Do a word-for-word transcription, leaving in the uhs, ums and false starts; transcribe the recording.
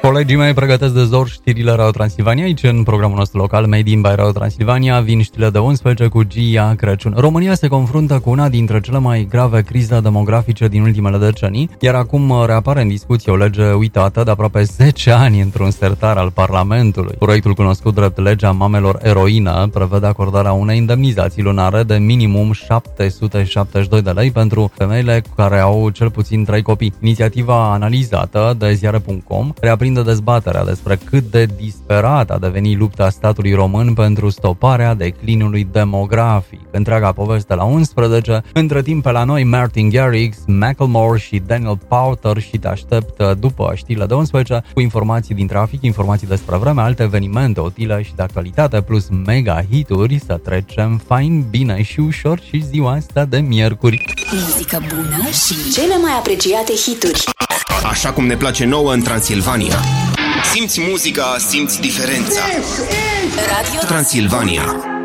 Colegii mei pregătesc de zor știrile Radio Transilvania. Aici, în programul nostru local, Made in by Radio Transilvania, vin știrile de unsprezece cu Gia Crăciun. România se confruntă cu una dintre cele mai grave crize demografice din ultimele decenii, iar acum reapare în discuție o lege uitată de aproape zece ani într-un sertar al Parlamentului. Proiectul cunoscut drept Legea Mamelor Eroină prevede acordarea unei indemnizații lunare de minimum șapte sute șaptezeci și doi de lei pentru femeile care au cel puțin trei copii. Inițiativa analizată de ziare punct com reaprinde dezbaterea despre cât de disperată a devenit lupta statului român pentru stoparea declinului demografic. Întreaga poveste la unsprezece. Între timp, pe la noi, Martin Garrix, Macklemore și Daniel Powter și te aștept după știrile de unsprezece cu informații din trafic, informații despre vreme, alte evenimente utile și de actualitate, plus mega hituri. Să trecem fain, bine și ușor și ziua asta de miercuri. Muzică bună și cele mai apreciate hituri. Așa cum ne place nouă în Transilvania. Simți muzica, simți diferența. Radio Transilvania.